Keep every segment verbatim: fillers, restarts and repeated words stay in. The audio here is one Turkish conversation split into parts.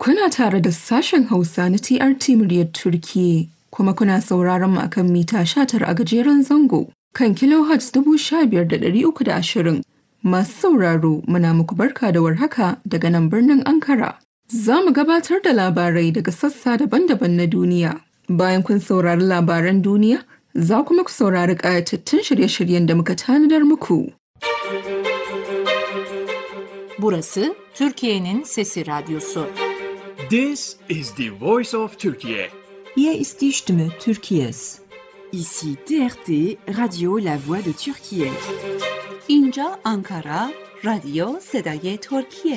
Kuna tare da sashen Hausa na T R T muryar Turkiyya, kuma kuna sauraron mu akan mita sha tara a gajeren zango kan kilohertz dubu sha biyar da ɗari uku da ashirin. Masu sauraro muna muku barka da warhaka daga nan birnin Ankara. Za mu gabatar da labarai daga sassa daban-daban na duniya. Bayan kun saurari labaran duniya, za kuma ku saurari ƙayatattun shirye-shiryen da muka tanadar muku. Burası Türkiye'nin Sesi Radyosu. This is the voice of Turkey. Hier ist die Stimme Türkiye's. Ici T R T, Radio La Voix de Türkiye. اینجا Ankara, رادیو صدای ترکیه.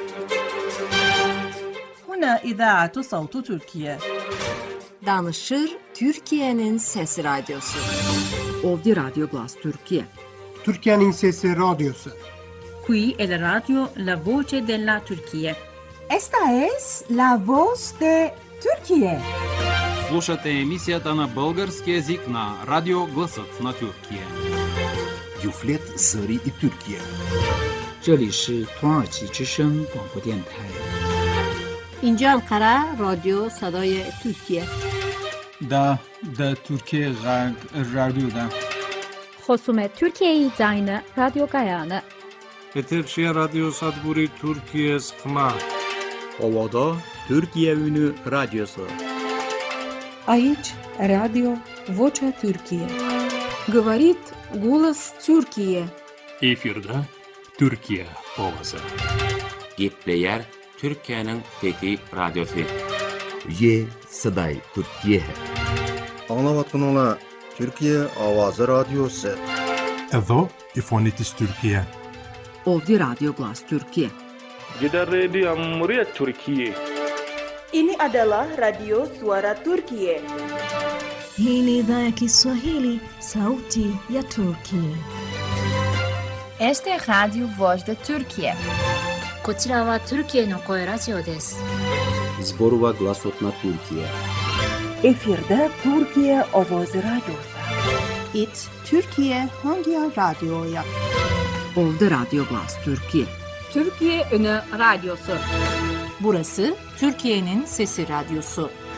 هنا إذاعة صوت تركيا. Danışır Türkiye'nin Sesi Radyosu. Ovdje Radio Glas Türkiye. Türkiye'nin Sesi Radyosu. Qui è la radio La Voce della Turquía. Esta es La Voz de Turquía. Слушате емисията на български език на Радио Гласът на Türkiye. Юфлет Зари и Türkiye. 这里是土耳其之声广播电台。 اینجا انقره رادیو صدای ترکیه. دا دا ترکیه غرب رادیو دا. خصوم ترکیه زاین رادیو گایانه. Etekşehir Radyo Sadburi Türkiye Sıkma. Ovada Türkiye Ünü Radyosu. Aici Radio Vocea Türkiye. Говорит голос Türkiye. Efirde Türkiye ovası. Gitleyer Türkiye'nin Fethi Radyosu. Ye Saday Türkiye. Anlavatın ola Türkiye Avazı Radyosu. Edo İfonitis Türkiye. Ovdje Radio Glas Türkiye. Gidan rediyon muryar Türkiye. Ini adalah Radio Suara Turkiye. Hii ni idhaa ya Kiswahili, sauti ya Turkiye. Este es Radio Voz de Turkiye. こちらはトルキエの声ラジオです。 Zborova Glasot na Türkiye. Efirde Türkiye Ovoz Radyosu. It Türkiye hangi radyoya? Ovdje Radio Glas Türkiye. Türkiye Ünü Radyosu. Burası Türkiye'nin Sesi Radyosu.